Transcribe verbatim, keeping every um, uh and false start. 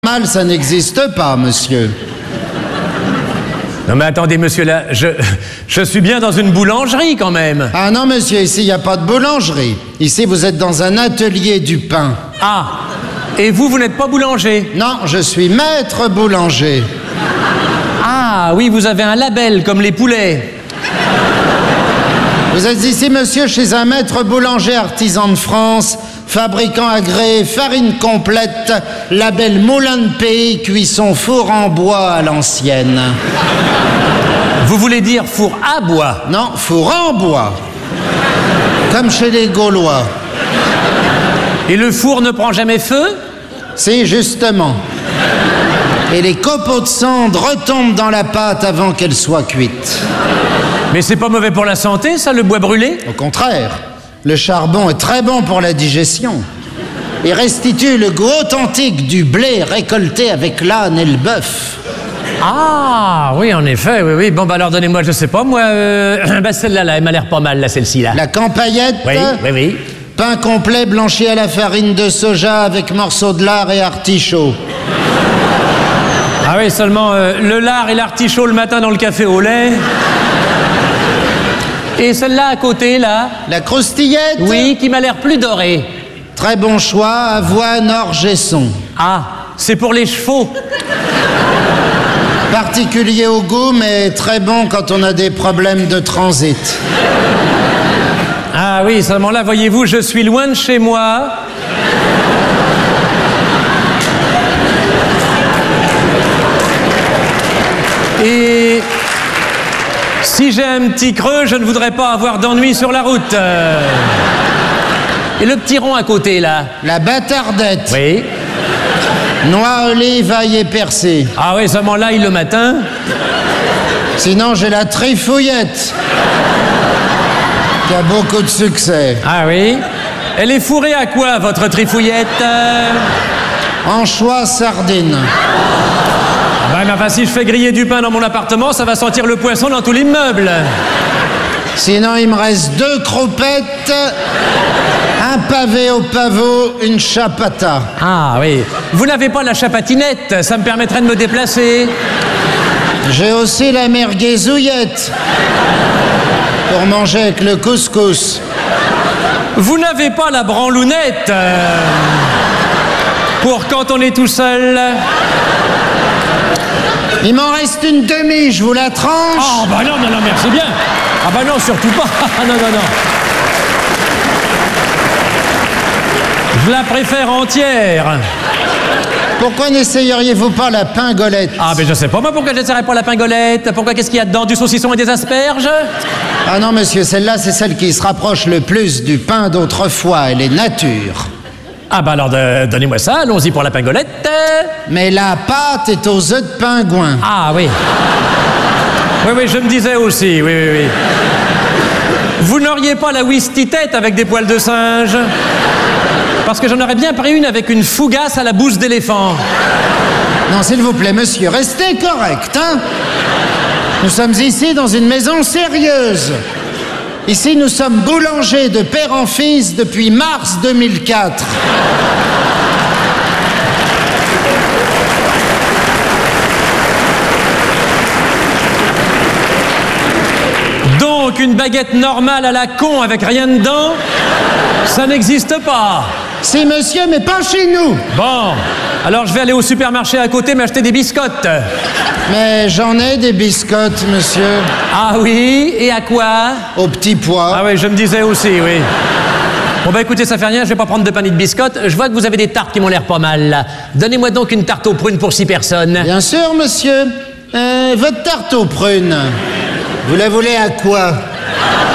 Mal, ça n'existe pas, monsieur. Non mais attendez, monsieur, là, je, je suis bien dans une boulangerie quand même. Ah non, monsieur, ici, il n'y a pas de boulangerie. Ici, vous êtes dans un atelier du pain. Ah, et vous, vous n'êtes pas boulanger? Non, je suis maître boulanger. Ah, oui, vous avez un label, comme les poulets. Vous êtes ici, monsieur, chez un maître boulanger artisan de France, fabricant agréé, farine complète, label Moulin de Pays, cuisson four en bois à l'ancienne. Vous voulez dire four à bois? Non, four en bois. Comme chez les Gaulois. Et le four ne prend jamais feu? Si, justement. Et les copeaux de cendre retombent dans la pâte avant qu'elle soit cuite. Mais c'est pas mauvais pour la santé, ça, le bois brûlé? Au contraire, le charbon est très bon pour la digestion. Il restitue le goût authentique du blé récolté avec l'âne et le bœuf. Ah, oui, en effet, oui, oui. Bon, bah alors, donnez-moi, je sais pas, moi, euh, bah celle-là, là, elle m'a l'air pas mal, là, celle-ci, là. La campaillette. Oui, oui, oui. Pain complet blanchi à la farine de soja avec morceaux de lard et artichaut. Ah oui, seulement euh, le lard et l'artichaut le matin dans le café au lait. Et celle-là à côté, là? La croustillette. Oui, qui m'a l'air plus dorée. Très bon choix, avoine, orge et son. Ah, c'est pour les chevaux. Particulier au goût, mais très bon quand on a des problèmes de transit. Ah oui, seulement là, voyez-vous, je suis loin de chez moi. Et si j'ai un petit creux, je ne voudrais pas avoir d'ennui sur la route. Et le petit rond à côté, là? La bâtardette. Oui. Noix, olive, ail et persil. Ah oui, seulement l'ail le matin. Sinon, j'ai la trifouillette, qui a beaucoup de succès. Ah oui. Elle est fourrée à quoi, votre trifouillette? Anchois, sardines. Ouais, mais enfin, si je fais griller du pain dans mon appartement, ça va sentir le poisson dans tout l'immeuble. Sinon, il me reste deux croupettes, un pavé au pavot, une chapata. Ah oui. Vous n'avez pas la chapatinette, ça me permettrait de me déplacer. J'ai aussi la merguezouillette, pour manger avec le couscous. Vous n'avez pas la branlounette, euh, pour quand on est tout seul. Il m'en reste une demi, je vous la tranche. Oh, bah non, non, non, merci bien. Ah bah non, surtout pas. Non, non, non. Je la préfère entière. Pourquoi n'essayeriez-vous pas la pingolette? Ah, mais je sais pas, moi, pourquoi j'essaierais pas la pingolette? Pourquoi, qu'est-ce qu'il y a dedans? Du saucisson et des asperges? Ah non, monsieur, celle-là, c'est celle qui se rapproche le plus du pain d'autrefois. Elle est nature. Ah bah alors, de, donnez-moi ça, allons-y pour la pingolette. Mais la pâte est aux œufs de pingouin. Ah oui. Oui, oui, je me disais aussi, oui, oui, oui. Vous n'auriez pas la whisky-tête avec des poils de singe? Parce que j'en aurais bien pris une avec une fougasse à la bouse d'éléphant. Non, s'il vous plaît, monsieur, restez correct, hein? Nous sommes ici dans une maison sérieuse. Ici, nous sommes boulangers de père en fils depuis mars deux mille quatre. Donc, une baguette normale à la con avec rien dedans, ça n'existe pas. Si, monsieur, mais pas chez nous. Bon, alors je vais aller au supermarché à côté m'acheter des biscottes. Mais j'en ai des biscottes, monsieur. Ah oui, et à quoi? Au petit pois. Ah oui, je me disais aussi, oui. Bon bah écoutez, ça fait rien, je vais pas prendre de panier de biscottes. Je vois que vous avez des tartes qui m'ont l'air pas mal, là. Donnez-moi donc une tarte aux prunes pour six personnes. Bien sûr, monsieur. Euh, votre tarte aux prunes, vous la voulez à quoi?